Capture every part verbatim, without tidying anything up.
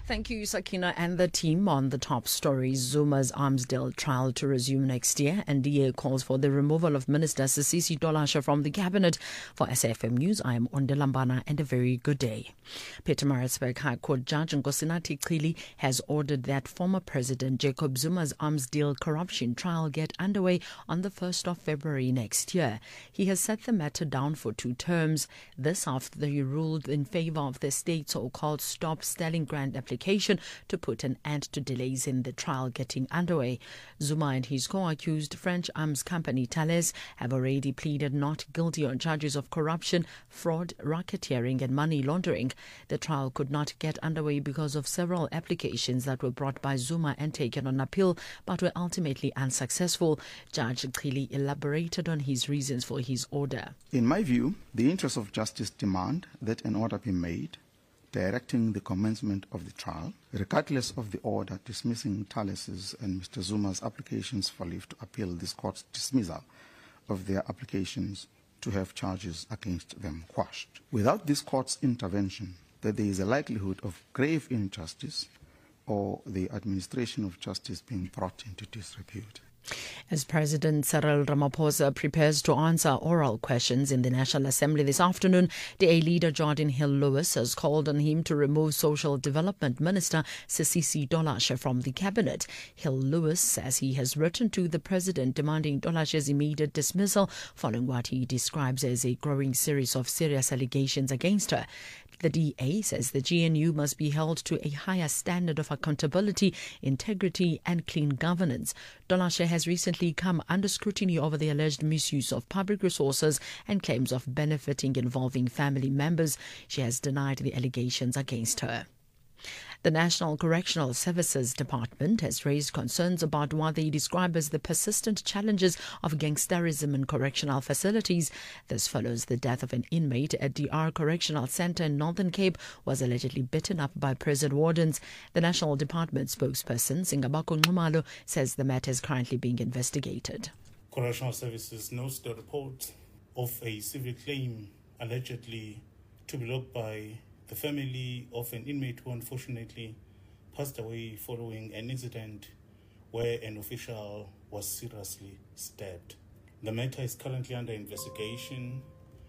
Thank you, Sakina and the team. On the top story, Zuma's arms deal trial to resume next year. N D A calls for the removal of Minister Sisisi Dolashe from the cabinet. For S A F M News, I am Onde Lambana, and a very good day. Pietermaritzburg High Court Judge Nkosinathi Cili has ordered that former President Jacob Zuma's arms deal corruption trial get underway on the first of February next year. He has set the matter down for two terms. This after he ruled in favor of the state's so-called Stop Stealing Grant application to put an end to delays in the trial getting underway. Zuma and his co-accused French arms company Thales have already pleaded not guilty on charges of corruption, fraud, racketeering and money laundering. The trial could not get underway because of several applications that were brought by Zuma and taken on appeal but were ultimately unsuccessful. Judge Cili elaborated on his reasons for his order. In my view, the interests of justice demand that an order be made directing the commencement of the trial, regardless of the order dismissing Thales's and Mister Zuma's applications for leave to appeal this court's dismissal of their applications to have charges against them quashed. Without this court's intervention, that there is a likelihood of grave injustice or the administration of justice being brought into disrepute. As President Cyril Ramaphosa prepares to answer oral questions in the National Assembly this afternoon, D A leader Jordan Hill-Lewis has called on him to remove Social Development Minister Sisisi Dolashe from the cabinet. Hill-Lewis says he has written to the president demanding Dolashe's immediate dismissal following what he describes as a growing series of serious allegations against her. The D A says the G N U must be held to a higher standard of accountability, integrity and clean governance. Dolashe has recently come under scrutiny over the alleged misuse of public resources and claims of benefiting involving family members. She has denied the allegations against her. The National Correctional Services Department has raised concerns about what they describe as the persistent challenges of gangsterism in correctional facilities. This follows the death of an inmate at D R Correctional Centre in Northern Cape who was allegedly beaten up by prison wardens. The National Department spokesperson, Singabako Nxumalo, says the matter is currently being investigated. Correctional Services knows the report of a civil claim allegedly to be logged by the family of an inmate who unfortunately passed away following an incident where an official was seriously stabbed. The matter is currently under investigation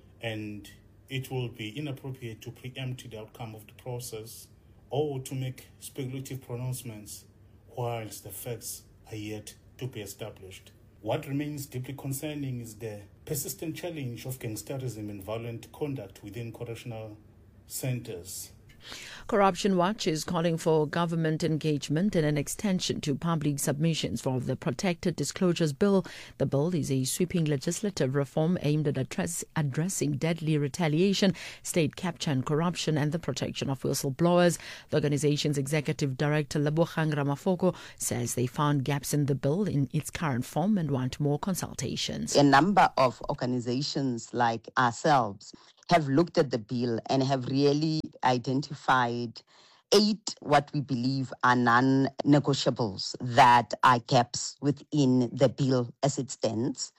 and it will be inappropriate to preempt the outcome of the process or to make speculative pronouncements whilst the facts are yet to be established. What remains deeply concerning is the persistent challenge of gangsterism and violent conduct within correctional centers. Corruption Watch is calling for government engagement and an extension to public submissions for the Protected Disclosures Bill. The bill is a sweeping legislative reform aimed at address, addressing deadly retaliation, state capture and corruption, and the protection of whistleblowers. The organization's executive director, Lebogang Ramafoko, says they found gaps in the bill in its current form and want more consultations. A number of organizations like ourselves have looked at the bill and have really identified eight what we believe are non-negotiables that are gaps within the bill as it stands,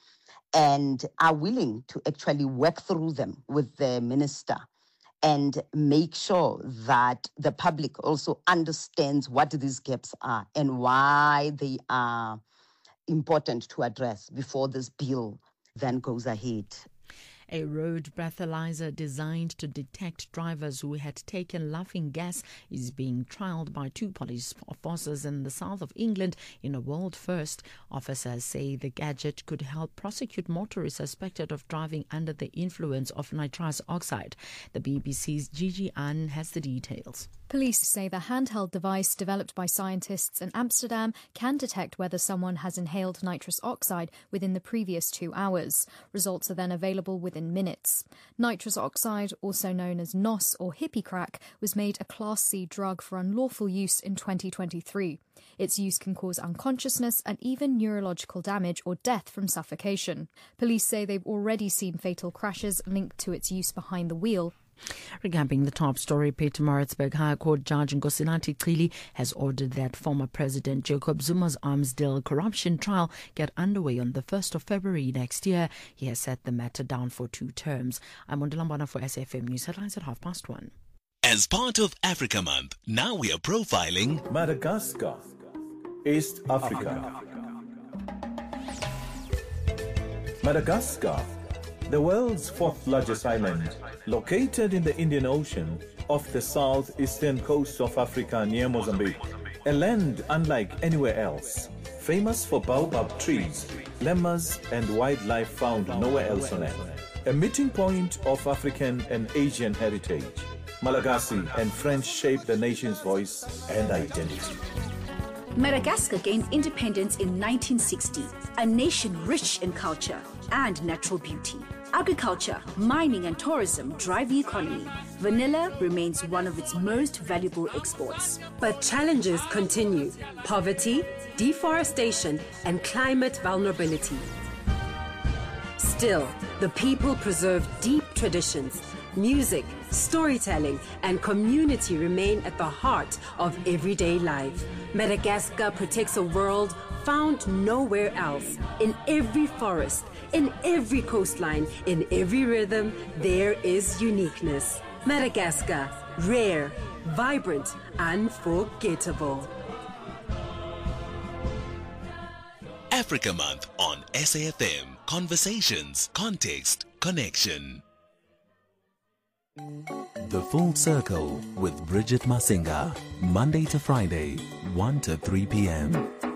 and are willing to actually work through them with the minister and make sure that the public also understands what these gaps are and why they are important to address before this bill then goes ahead. A road breathalyzer designed to detect drivers who had taken laughing gas is being trialled by two police forces in the south of England in a world first. Officers say the gadget could help prosecute motorists suspected of driving under the influence of nitrous oxide. The B B C's Gigi Ann has the details. Police say the handheld device developed by scientists in Amsterdam can detect whether someone has inhaled nitrous oxide within the previous two hours. Results are then available within minutes. Nitrous oxide, also known as N O S or hippie crack, was made a Class C drug for unlawful use in twenty twenty-three. Its use can cause unconsciousness and even neurological damage or death from suffocation. Police say they've already seen fatal crashes linked to its use behind the wheel. Recapping the top story, Pietermaritzburg High Court Judge Nkosinathi Cili has ordered that former President Jacob Zuma's arms deal corruption trial get underway on the first of February next year. He has set the matter down for two terms. I'm Ondalambana for S A F M News Headlines at half past one. As part of Africa Month, now we are profiling Madagascar, East Africa. Madagascar, the world's fourth largest island, located in the Indian Ocean off the southeastern coast of Africa near Mozambique. A land unlike anywhere else, famous for baobab trees, lemurs and wildlife found nowhere else on earth. A meeting point of African and Asian heritage. Malagasy and French shaped the nation's voice and identity. Madagascar gained independence in nineteen sixty, a nation rich in culture and natural beauty. Agriculture, mining and tourism drive the economy. Vanilla remains one of its most valuable exports. But challenges continue: poverty, deforestation, and climate vulnerability. Still, the people preserve deep traditions. Music, storytelling, and community remain at the heart of everyday life. Madagascar protects a world found nowhere else. In every forest, in every coastline, in every rhythm, there is uniqueness. Madagascar, rare, vibrant, unforgettable. Africa Month on S A F M. Conversations, context, connection. The Full Circle with Bridget Masinga. Monday to Friday, one to three p.m.